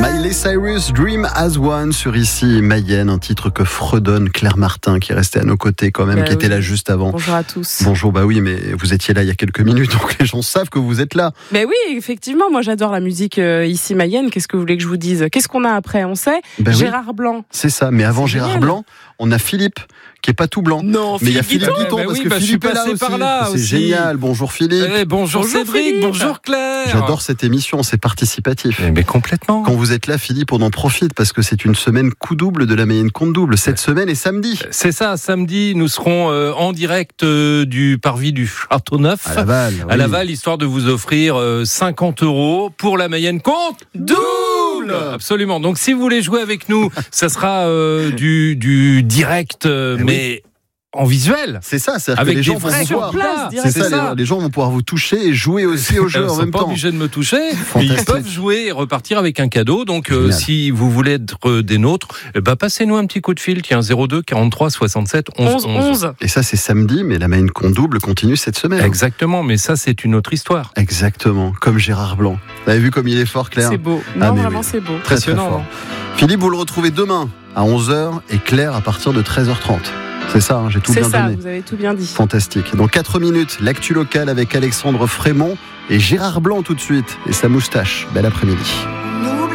Miley Cyrus, Dream as One sur Ici Mayenne, un titre que fredonne Claire Martin qui est restée à nos côtés quand même, qui était là juste avant. Bonjour à tous. Bonjour, bah oui, mais vous étiez là il y a quelques minutes, donc les gens savent que vous êtes là. Mais oui, effectivement, moi j'adore la musique Ici Mayenne. Qu'est-ce que vous voulez que je vous dise ? Qu'est-ce qu'on a après ? On sait Gérard Blanc. C'est ça, mais avant Gérard Blanc, on a Philippe qui est pas tout blanc. Non, mais il y a Philippe Guiton parce que Philippe est là aussi. Par là c'est aussi. Génial. Bonjour Philippe. Bonjour Cédric, Philippe. bonjour Claire. J'adore cette émission, c'est participatif. Mais complètement. Quand vous êtes là, Philippe, on en profite parce que c'est une semaine coup double de la Mayenne compte double. Cette semaine et samedi. C'est ça, samedi, nous serons en direct du parvis du Châteauneuf À Laval. à Laval, histoire de vous offrir 50 € pour la Mayenne compte double. Absolument. Donc si vous voulez jouer avec nous, ça sera du direct, mais en visuel. C'est ça, c'est avec que les gens des vont vrais vous voir. place, C'est ça, les gens vont pouvoir vous toucher et jouer aussi au jeu en même Ils sont pas temps. obligés de me toucher, mais ils peuvent jouer et repartir avec un cadeau. Donc si vous voulez être des nôtres, passez-nous un petit coup de fil. Tiens, 02 43 67 11 11. Et ça, c'est samedi, mais la Mayenne compte double continue cette semaine. Exactement, mais ça, c'est une autre histoire. Exactement, comme Gérard Blanc. Vous avez vu comme il est fort, Claire ? C'est beau. Ah, Non, mais vraiment, oui. c'est beau. Très, très fort. Philippe, vous le retrouvez demain à 11h et Claire à partir de 13h30. C'est ça, hein, j'ai tout bien donné. Vous avez tout bien dit. Fantastique. Dans 4 minutes, l'actu locale avec Alexandre Frémont et Gérard Blanc tout de suite. Et sa moustache. Bel après-midi.